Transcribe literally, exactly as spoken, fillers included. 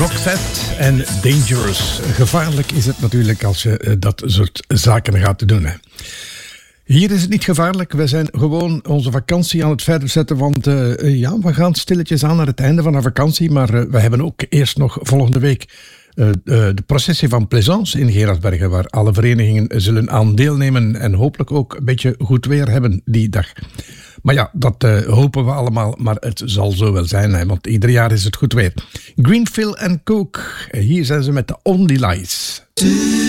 Roxette en Dangerous. Gevaarlijk is het natuurlijk als je uh, dat soort zaken gaat doen. Hè. Hier is het niet gevaarlijk. We zijn gewoon onze vakantie aan het verder zetten. Want uh, ja, we gaan stilletjes aan naar het einde van de vakantie. Maar uh, we hebben ook eerst nog volgende week uh, uh, de processie van Plaisance in Geraardsbergen. Waar alle verenigingen zullen aan deelnemen. En hopelijk ook een beetje goed weer hebben die dag. Maar ja, dat uh, hopen we allemaal. Maar het zal zo wel zijn. Hè, want ieder jaar is het goed weer. Greenfield en Cook. Hier zijn ze met de Only Lies.